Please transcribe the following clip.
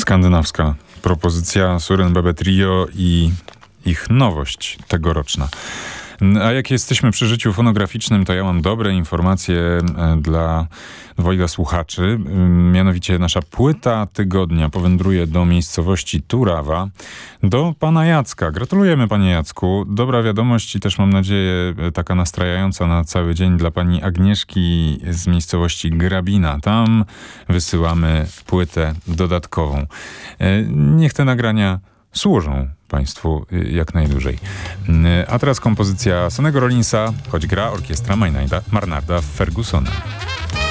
skandynawska propozycja Suren Bebe Trio i ich nowość tegoroczna. A jak jesteśmy przy życiu fonograficznym, to ja mam dobre informacje dla dwojga słuchaczy. Mianowicie nasza płyta tygodnia powędruje do miejscowości Turawa, do pana Jacka. Gratulujemy, panie Jacku. Dobra wiadomość i też mam nadzieję taka nastrajająca na cały dzień dla pani Agnieszki z miejscowości Grabina. Tam wysyłamy płytę dodatkową. Niech te nagrania służą państwu jak najdłużej. A teraz kompozycja Sonnego Rollinsa, choć gra orkiestra Maynarda Fergusona.